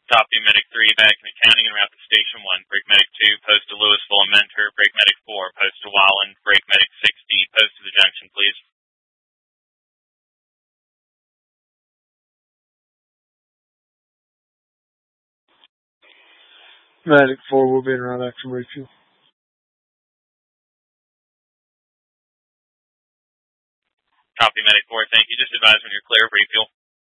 Copy Medic 3 back in accounting and route to Station 1. Break Medic 2, post to Louisville and Mentor. Break Medic 4, post to Walland. Break Medic 60, post to the junction, please. Medic 4 will be in route action refuel. Copy Medic 4, thank you. Just advise when you're clear of refuel.